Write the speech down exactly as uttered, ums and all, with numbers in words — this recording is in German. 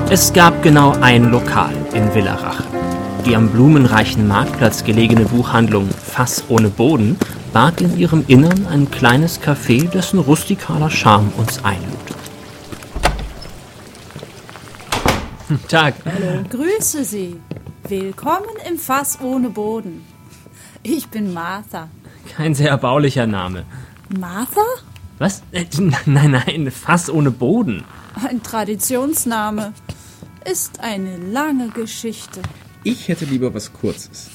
Es gab genau ein Lokal in Villarache. Die am blumenreichen Marktplatz gelegene Buchhandlung Fass ohne Boden barg in ihrem Innern ein kleines Café, dessen rustikaler Charme uns einlud. Tag. Hallo. Grüße Sie. Willkommen im Fass ohne Boden. Ich bin Martha. Kein sehr erbaulicher Name. Martha? Was? Äh, nein, nein, Fass ohne Boden. Ein Traditionsname. Ist eine lange Geschichte. Ich hätte lieber was Kurzes.